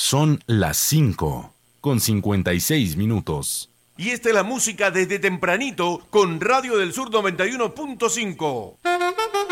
Son las 5:56. Y esta es la música desde tempranito con Radio del Sur 91.5.